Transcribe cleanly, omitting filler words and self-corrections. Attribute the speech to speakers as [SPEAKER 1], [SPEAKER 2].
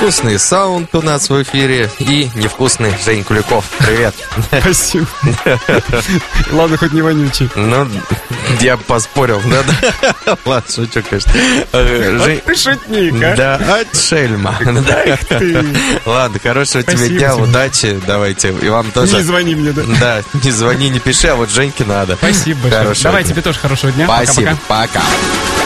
[SPEAKER 1] Вкусный саунд у нас в эфире и невкусный Жень Куликов. Привет.
[SPEAKER 2] Спасибо. Ладно, хоть не вонючий.
[SPEAKER 1] Ну, я поспорил. Ладно, шучу, конечно.
[SPEAKER 2] Ты шутник, а?
[SPEAKER 1] Да, отшельма. Ладно, хорошего тебе дня, удачи. Давайте, и вам тоже.
[SPEAKER 2] Не звони мне, да?
[SPEAKER 1] Да, не звони, не пиши, а вот Женьке надо.
[SPEAKER 2] Спасибо большое. Давай, тебе тоже хорошего дня.
[SPEAKER 1] Спасибо, пока.